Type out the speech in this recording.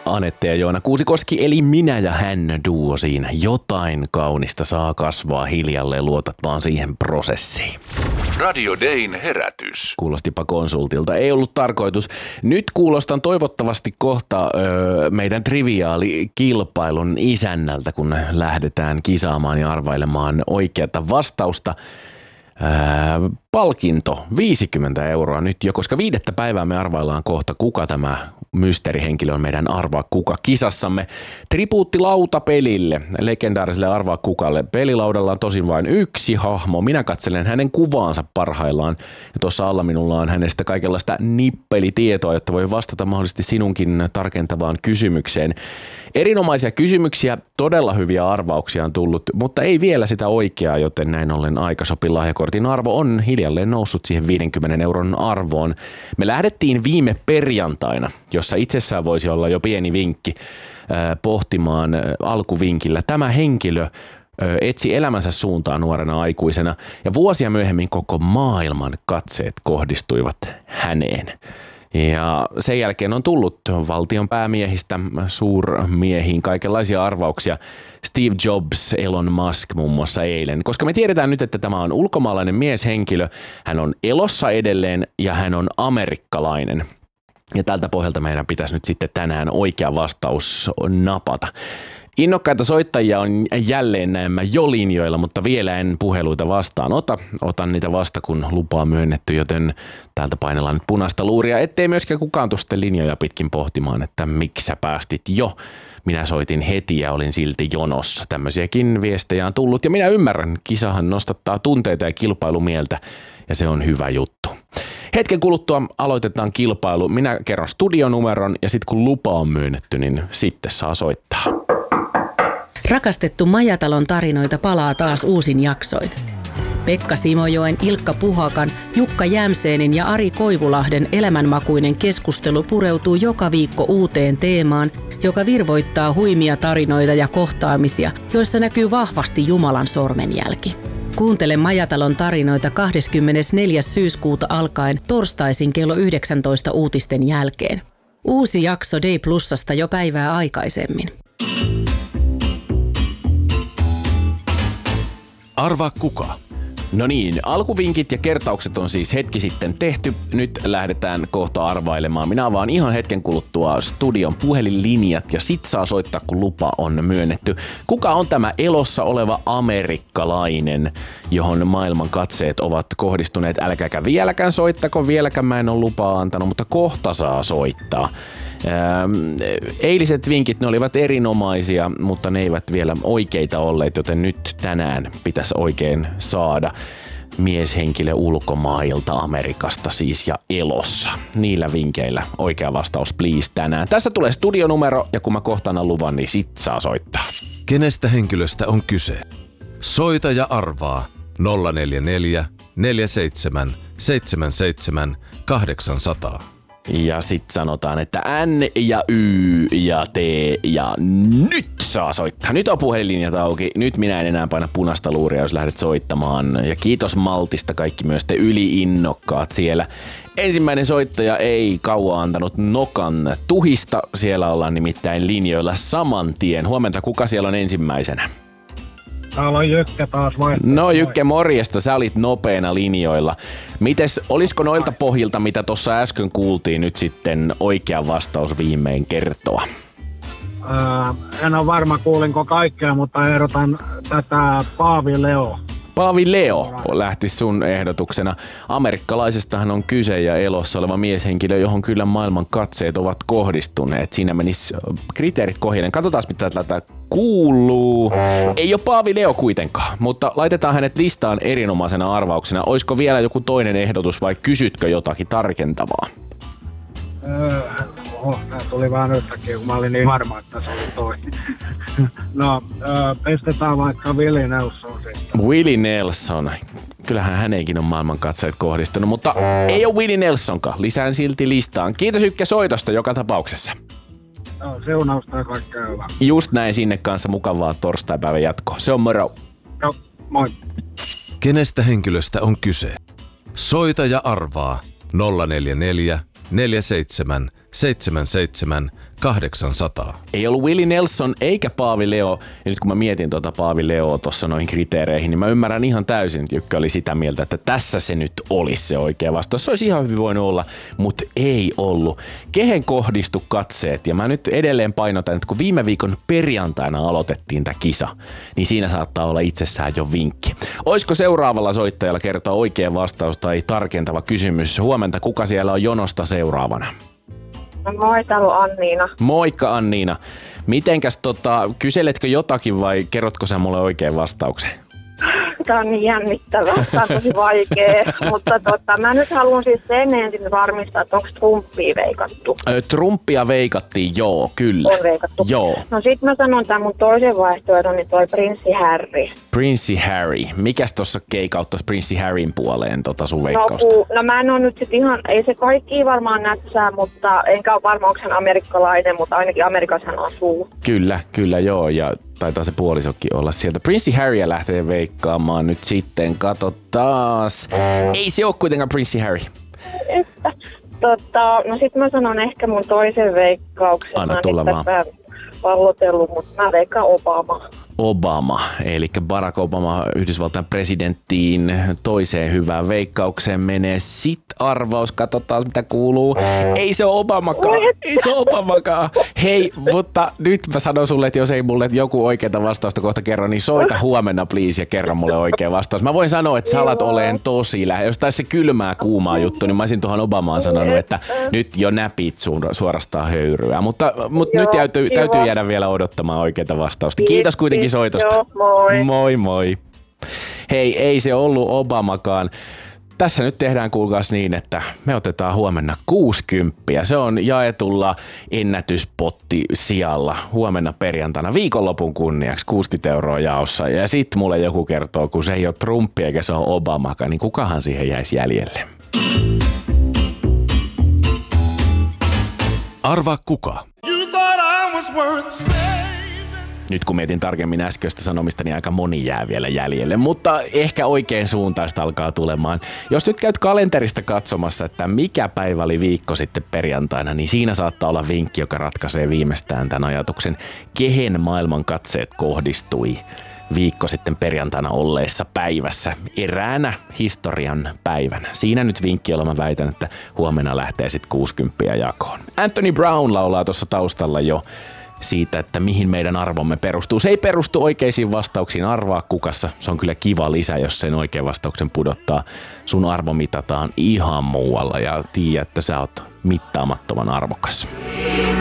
Anette ja Joona Kuusikoski, eli minä ja hän duo siinä. Jotain kaunista saa kasvaa hiljalleen, luotat vaan siihen prosessiin. Radio Dayn herätys. Kuulostipa konsultilta. Ei ollut tarkoitus. Nyt kuulostan toivottavasti kohta meidän triviaalikilpailun isännältä, kun lähdetään kisaamaan ja arvailemaan oikeata vastausta. Palkinto 50 € nyt jo, koska 5. päivää me arvaillaan kohta, kuka tämä mysteerihenkilö on meidän Arvaa kuka -kisassamme. Tribuutti lautapelille, legendaariselle Arvaa kukalle. Pelilaudalla on tosin vain yksi hahmo. Minä katselen hänen kuvaansa parhaillaan. Ja tuossa alla minulla on hänestä kaikenlaista nippelitietoa, jotta voi vastata mahdollisesti sinunkin tarkentavaan kysymykseen. Erinomaisia kysymyksiä, todella hyviä arvauksia on tullut, mutta ei vielä sitä oikeaa, joten näin ollen Aikasopi-lahjakortin arvo on hiljalleen noussut siihen 50 € arvoon. Me lähdettiin viime perjantaina, jossa itsessään voisi olla jo pieni vinkki pohtimaan alkuvinkillä. Tämä henkilö etsi elämänsä suuntaa nuorena aikuisena ja vuosia myöhemmin koko maailman katseet kohdistuivat häneen. Ja sen jälkeen on tullut valtion päämiehistä suurmiehiin kaikenlaisia arvauksia. Steve Jobs, Elon Musk muun muassa eilen. Koska me tiedetään nyt, että tämä on ulkomaalainen mieshenkilö, hän on elossa edelleen ja hän on amerikkalainen. Ja tältä pohjalta meidän pitäisi nyt sitten tänään oikea vastaus napata. Innokkaita soittajia on jälleen näemmä jo linjoilla, mutta vielä en puheluita vastaan otan niitä vasta, kun lupa on myönnetty, joten täältä painellaan nyt punaista luuria, ettei myöskään kukaan tule sitten linjoja pitkin pohtimaan, että miksi sä päästit jo. Minä soitin heti ja olin silti jonossa. Tämmöisiäkin viestejä on tullut ja minä ymmärrän, kisahan nostattaa tunteita ja kilpailumieltä ja se on hyvä juttu. Hetken kuluttua aloitetaan kilpailu. Minä kerron studionumeron ja sitten kun lupa on myönnetty, niin sitten saa soittaa. Rakastettu Majatalon tarinoita palaa taas uusin jaksoin. Pekka Simojoen, Ilkka Puhakan, Jukka Jämseenin ja Ari Koivulahden elämänmakuinen keskustelu pureutuu joka viikko uuteen teemaan, joka virvoittaa huimia tarinoita ja kohtaamisia, joissa näkyy vahvasti Jumalan sormenjälki. Kuuntele Majatalon tarinoita 24. syyskuuta alkaen torstaisin kello 19 uutisten jälkeen. Uusi jakso Day Plusasta jo päivää aikaisemmin. Arvaa kuka? No niin, alkuvinkit ja kertaukset on siis hetki sitten tehty. Nyt lähdetään kohta arvailemaan. Minä avaan ihan hetken kuluttua studion puhelinlinjat ja sit saa soittaa, kun lupa on myönnetty. Kuka on tämä elossa oleva amerikkalainen, johon maailman katseet ovat kohdistuneet? Älkääkä vieläkään soittako, vieläkään mä en ole lupaa antanut, mutta kohta saa soittaa. Eiliset vinkit, ne olivat erinomaisia, mutta ne eivät vielä oikeita olleet, joten nyt tänään pitäisi oikein saada mieshenkilö ulkomailta, Amerikasta siis, ja elossa. Niillä vinkeillä oikea vastaus please tänään. Tässä tulee studionumero ja kun mä kohtaan luvan, niin sit saa soittaa. Kenestä henkilöstä on kyse? Soita ja arvaa 044 47 77 800. Ja sit sanotaan, että N ja Y ja T ja nyt saa soittaa. Nyt on puhelinlinjat auki. Nyt minä en enää paina punaista luuria, jos lähdet soittamaan. Ja kiitos maltista kaikki myös te yliinnokkaat siellä. Ensimmäinen soittaja ei kauan antanut nokan tuhista. Siellä ollaan nimittäin linjoilla saman tien. Huomenta, kuka siellä on ensimmäisenä? Täällä on Jykke taas vaihtoehto. No Jykke, morjesta. Sä olit nopeena linjoilla. Mites, olisiko noilta pohjilta, mitä tuossa äsken kuultiin, nyt sitten oikea vastaus viimein kertoa? En ole varma, kuulinko kaikkea, mutta ehdotan tätä Paavi Leo. Paavi Leo lähti sun ehdotuksena. Amerikkalaisestahan on kyse ja elossa oleva mieshenkilö, johon kyllä maailman katseet ovat kohdistuneet. Siinä menisi kriteerit kohdilleen. Katsotaan, mitä tätä kuuluu. Ei ole Paavi Leo kuitenkaan, mutta laitetaan hänet listaan erinomaisena arvauksena. Olisiko vielä joku toinen ehdotus vai kysytkö jotakin tarkentavaa? Tää tuli vähän yhtäkkiä, kun mä olin niin varma, että se oli toinen. No, pistetään vaikka Willie Nelson sitten. Willie Nelson. Kyllähän häneenkin on maailman katseet kohdistunut, mutta ei ole Willie Nelsonkaan. Lisään silti listaan. Kiitos Jykke soitosta joka tapauksessa. No, siunausta ja kaikkea hyvää. Just näin, sinne kanssa mukavaa torstaipäivän jatkoa. Se on moro. Joo, moi. Kenestä henkilöstä on kyse? Soita ja arvaa 044 47 77 800. Ei ollut Willie Nelson eikä Paavi Leo. Ja nyt kun mä mietin Paavi Leoa tuossa noihin kriteereihin, niin mä ymmärrän ihan täysin, että Jykkä oli sitä mieltä, että tässä se nyt olisi se oikea vastaus. Se olisi ihan hyvin voinut olla, mutta ei ollut. Kehen kohdistu katseet? Ja mä nyt edelleen painotan, että kun viime viikon perjantaina aloitettiin tämä kisa, niin siinä saattaa olla itsessään jo vinkki. Olisiko seuraavalla soittajalla kertoa oikea vastaus tai tarkentava kysymys? Huomenta, kuka siellä on jonosta seuraavana? Moi, täällä on Anniina. Moikka Anniina. Mitenkäs kyseletkö jotakin vai kerrotko sä mulle oikean vastauksen? Tää on niin jännittävää, tää on tosi vaikee, mutta mä nyt haluan siis sen ensin varmistaa, että onko Trumpia veikattu. Trumpia veikattiin, joo, kyllä. On veikattu. Joo. No sit mä sanon tämän mun toisen vaihtoehdon, niin toi Prinssi Harry. Prinssi Harry. Mikäs tossa keikauttas Prinssi Harryn puoleen sun veikkausta? No mä en oo nyt sit ihan, ei se kaikki varmaan nätsää, mutta enkä ole varma, onko hän amerikkalainen, mutta ainakin Amerikassa hän asuu. Kyllä joo, ja taitaa se puolisokin olla sieltä. Prinssi Harryä lähtee veikkaamaan nyt sitten, kato taas. Ei se oo kuitenkaan Prinssi Harry. Että, no sit mä sanon ehkä mun toisen veikkauksen. Anna tulla vaan. Pallotellut, mutta mä veikkaan Obama, eli Barack Obama Yhdysvaltain presidenttiin. Toiseen hyvään veikkaukseen menee sit arvaus. Katsotaan mitä kuuluu. Ei se ole Obamakaan. Hei, mutta nyt mä sanon sulle, että jos ei mulle joku oikeaa vastausta kohta kerro, niin soita huomenna please ja kerro mulle oikea vastaus. Mä voin sanoa, että sä alat oleen tosi lähellä. Jos taisi se kylmää kuumaa juttu, niin mä olisin tuohon Obamaan sanonut, että nyt jo näpit suorastaan höyryä. Mutta nyt täytyy jäädä vielä odottamaan oikeaa vastausta. Kiitos kuitenkin soitosta. Joo, Moi. Hei, ei se ollut Obamakaan. Tässä nyt tehdään kuulkaas niin, että me otetaan huomenna 60. Se on jaetulla ennätyspotti sijalla huomenna perjantaina viikonlopun kunniaksi 60 € jaossa. Ja sit mulle joku kertoo, kun se ei ole Trumpi eikä se ole Obamakaan, niin kukahan siihen jäisi jäljelle? Arvaa kuka? Nyt kun mietin tarkemmin äskeistä sanomista, niin aika moni jää vielä jäljelle, mutta ehkä oikein suuntaista alkaa tulemaan. Jos nyt käyt kalenterista katsomassa, että mikä päivä oli viikko sitten perjantaina, niin siinä saattaa olla vinkki, joka ratkaisee viimeistään tämän ajatuksen, kehen maailman katseet kohdistui viikko sitten perjantaina olleessa päivässä, eräänä historian päivänä. Siinä nyt vinkki, jolla mä väitän, että huomenna lähtee sitten 60 jakoon. Anthony Brown laulaa tuossa taustalla jo siitä, että mihin meidän arvomme perustuu. Se ei perustu oikeisiin vastauksiin, arvaa kukassa. Se on kyllä kiva lisä, jos sen oikean vastauksen pudottaa. Sun arvo mitataan ihan muualla ja tiedä, että sä oot mittaamattoman arvokas.